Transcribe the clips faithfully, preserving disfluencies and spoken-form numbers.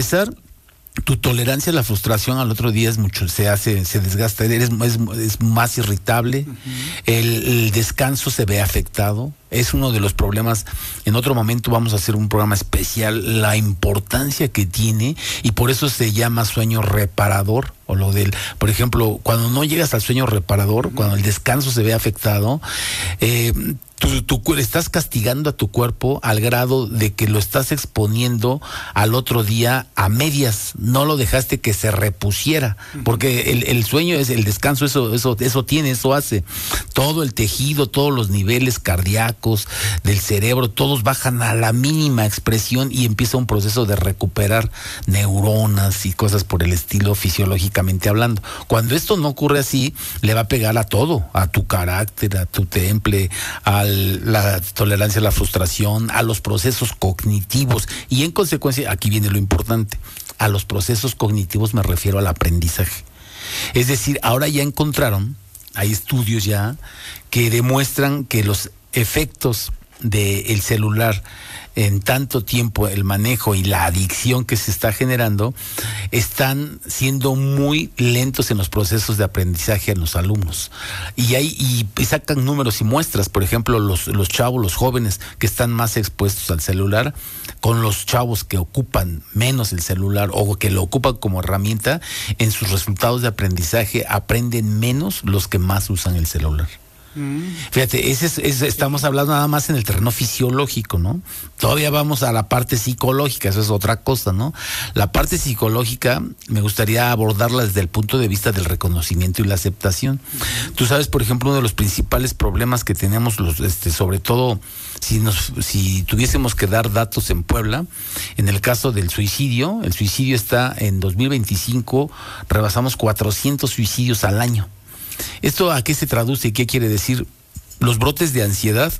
empezar, tu tolerancia a la frustración al otro día es mucho, se hace, se desgasta, eres es, es más irritable, uh-huh. el, el descanso se ve afectado, es uno de los problemas. En otro momento vamos a hacer un programa especial, la importancia que tiene, y por eso se llama sueño reparador, o lo del, por ejemplo, cuando no llegas al sueño reparador, uh-huh. cuando el descanso se ve afectado, eh, Tú, tú estás castigando a tu cuerpo al grado de que lo estás exponiendo al otro día a medias, no lo dejaste que se repusiera, porque el, el sueño es el descanso, eso, eso, eso tiene, eso hace. Todo el tejido, todos los niveles cardíacos del cerebro, todos bajan a la mínima expresión y empieza un proceso de recuperar neuronas y cosas por el estilo, fisiológicamente hablando. Cuando esto no ocurre así, le va a pegar a todo, a tu carácter, a tu temple, al la tolerancia a la frustración, a los procesos cognitivos, y en consecuencia, aquí viene lo importante, a los procesos cognitivos me refiero al aprendizaje. Es decir, ahora ya encontraron, hay estudios ya que demuestran que los efectos del celular en tanto tiempo, el manejo y la adicción que se está generando, están siendo muy lentos en los procesos de aprendizaje en los alumnos. Y hay y, y sacan números y muestras, por ejemplo, los, los chavos, los jóvenes que están más expuestos al celular, con los chavos que ocupan menos el celular o que lo ocupan como herramienta, en sus resultados de aprendizaje aprenden menos los que más usan el celular. Fíjate, ese es, es, estamos hablando nada más en el terreno fisiológico, ¿no? Todavía vamos a la parte psicológica, eso es otra cosa, ¿no? La parte psicológica me gustaría abordarla desde el punto de vista del reconocimiento y la aceptación. Uh-huh. Tú sabes, por ejemplo, uno de los principales problemas que tenemos, los, este, sobre todo si nos, si tuviésemos que dar datos en Puebla, en el caso del suicidio, el suicidio está en dos mil veinticinco, rebasamos cuatrocientos suicidios al año. ¿Esto a qué se traduce y qué quiere decir? Los brotes de ansiedad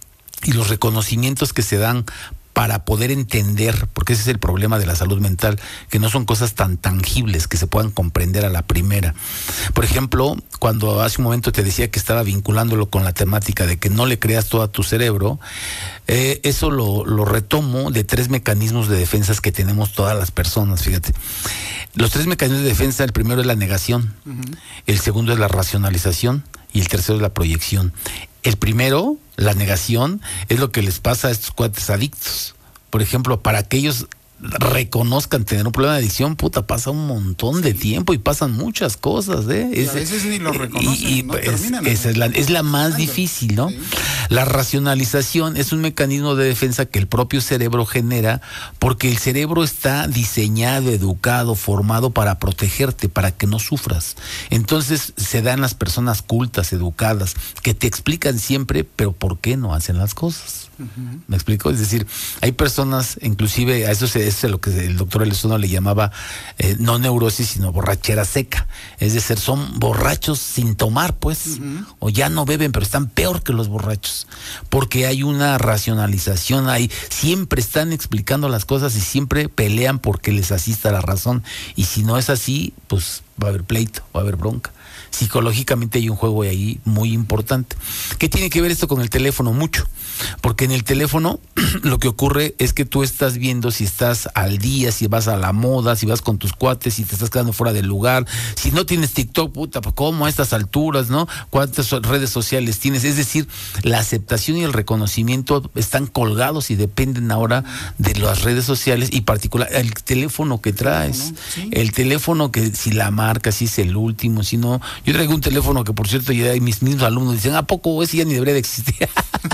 y los reconocimientos que se dan para poder entender, porque ese es el problema de la salud mental, que no son cosas tan tangibles que se puedan comprender a la primera. Por ejemplo, cuando hace un momento te decía que estaba vinculándolo con la temática de que no le creas todo a tu cerebro, eh, eso lo, lo retomo de tres mecanismos de defensas que tenemos todas las personas, fíjate. Los tres mecanismos de defensa, el primero es la negación, uh-huh. el segundo es la racionalización y el tercero es la proyección. El primero, la negación, es lo que les pasa a estos cuates adictos. Por ejemplo, para que ellos reconozcan tener un problema de adicción, puta, pasa un montón de tiempo y pasan muchas cosas, ¿eh? Es, a veces ni lo reconocen, y, y no es, terminan. Esa es la, es la más difícil, ¿no? Sí. La racionalización es un mecanismo de defensa que el propio cerebro genera, porque el cerebro está diseñado, educado, formado para protegerte, para que no sufras. Entonces se dan las personas cultas, educadas, que te explican siempre, pero ¿por qué no hacen las cosas? Uh-huh. ¿Me explico? Es decir, hay personas, inclusive a eso se, es lo que el doctor Elizondo le llamaba eh, no neurosis, sino borrachera seca. Es decir, son borrachos sin tomar, pues, uh-huh. o ya no beben, pero están peor que los borrachos, porque hay una racionalización, hay, siempre están explicando las cosas y siempre pelean porque les asista la razón, y si no es así, pues va a haber pleito, va a haber bronca. Psicológicamente hay un juego ahí muy importante. ¿Qué tiene que ver esto con el teléfono? Mucho. Porque en el teléfono lo que ocurre es que tú estás viendo si estás al día, si vas a la moda, si vas con tus cuates, si te estás quedando fuera del lugar. Si no tienes TikTok, puta, ¿cómo a estas alturas, no? ¿Cuántas redes sociales tienes? Es decir, la aceptación y el reconocimiento están colgados y dependen ahora de las redes sociales, y particular el teléfono que traes. ¿Sí? El teléfono que si la marca, si es el último, si no... Yo traigo un teléfono que, por cierto, ya mis mismos alumnos dicen, ¿a poco ese ya ni debería de existir?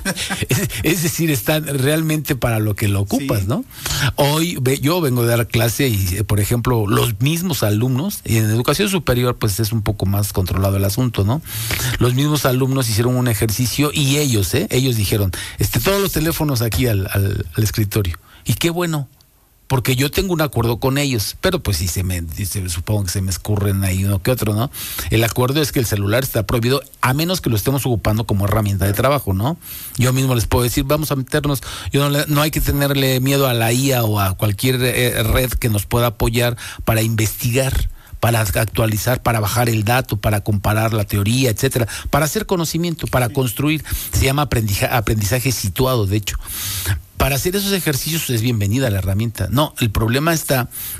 es, es decir, están realmente para lo que lo ocupas, sí. ¿no? Hoy ve, yo vengo de dar clase y, por ejemplo, los mismos alumnos, y en educación superior pues es un poco más controlado el asunto, ¿no? Los mismos alumnos hicieron un ejercicio y ellos, ¿eh? Ellos dijeron, este, todos los teléfonos aquí al, al, al escritorio. Y qué bueno, porque yo tengo un acuerdo con ellos, pero pues sí se me, se, supongo que se me escurren ahí uno que otro, ¿no? El acuerdo es que el celular está prohibido, a menos que lo estemos ocupando como herramienta de trabajo, ¿no? Yo mismo les puedo decir, vamos a meternos, yo no, no hay que tenerle miedo a la I A o a cualquier eh, red que nos pueda apoyar para investigar, para actualizar, para bajar el dato, para comparar la teoría, etcétera, para hacer conocimiento, para construir. Se llama aprendizaje, aprendizaje situado, de hecho. Para hacer esos ejercicios es bienvenida la herramienta. No, el problema está